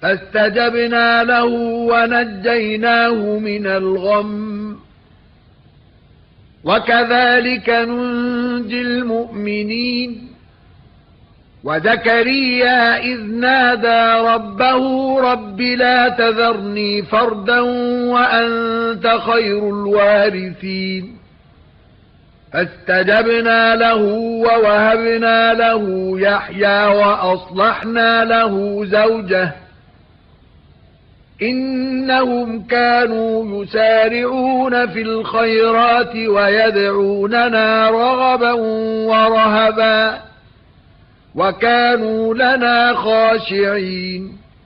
فاستجبنا له ونجيناه من الغم وكذلك ننجي المؤمنين وزكريا إذ نادى ربه رب لا تذرني فردا وأنت خير الوارثين فاستجبنا له ووهبنا له يحيى وأصلحنا له زوجه إنهم كانوا يسارعون في الخيرات ويدعوننا رغبا ورهبا وكانوا لنا خاشعين